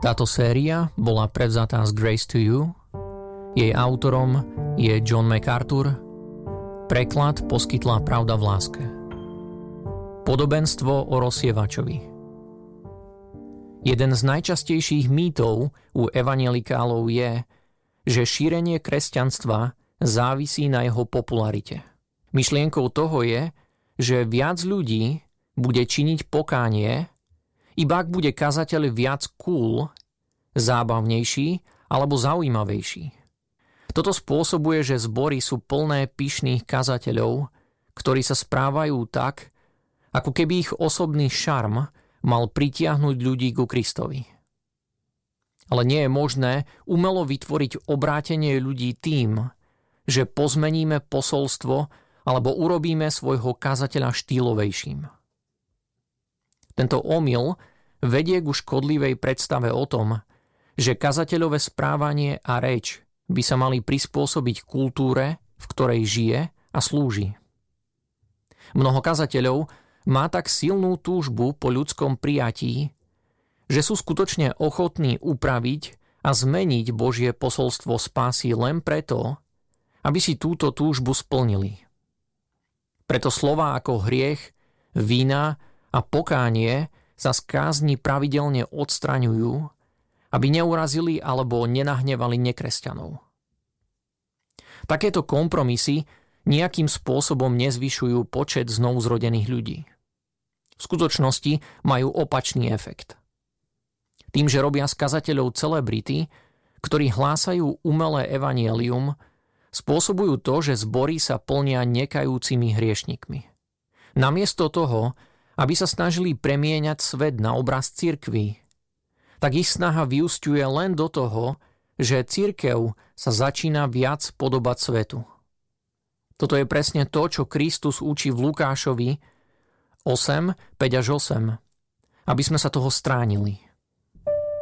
Táto séria bola prevzatá z Grace to You, jej autorom je John MacArthur, preklad poskytla Pravda v láske. Podobenstvo o rozsievačovi. Jeden z najčastejších mýtov u evanjelikálov je, že šírenie kresťanstva závisí na jeho popularite. Myšlienkou toho je, že viac ľudí bude činiť pokánie, iba ak bude kazateľ viac cool, zábavnejší alebo zaujímavejší. Toto spôsobuje, že zbory sú plné pyšných kazateľov, ktorí sa správajú tak, ako keby ich osobný šarm mal pritiahnuť ľudí ku Kristovi. Ale nie je možné umelo vytvoriť obrátenie ľudí tým, že pozmeníme posolstvo alebo urobíme svojho kazateľa štýlovejším. Tento omyl vedie ku škodlivej predstave o tom, že kazateľové správanie a reč by sa mali prispôsobiť kultúre, v ktorej žije a slúži. Mnoho kazateľov má tak silnú túžbu po ľudskom prijatí, že sú skutočne ochotní upraviť a zmeniť Božie posolstvo spásy len preto, aby si túto túžbu splnili. Preto slová ako hriech, vina a pokánie sa z kázni pravidelne odstraňujú, aby neurazili alebo nenahnevali nekresťanov. Takéto kompromisy nejakým spôsobom nezvyšujú počet znovuzrodených ľudí. V skutočnosti majú opačný efekt. Tým, že robia z kazateľov celebrity, ktorí hlásajú umelé evanjelium, spôsobujú to, že zbory sa plnia nekajúcimi hriešnikmi. Namiesto toho, aby sa snažili premieňať svet na obraz cirkvi, tak ich snaha vyúsťuje len do toho, že cirkev sa začína viac podobať svetu. Toto je presne to, čo Kristus učí v Lukášovi 8, 5 až 8, aby sme sa toho stránili.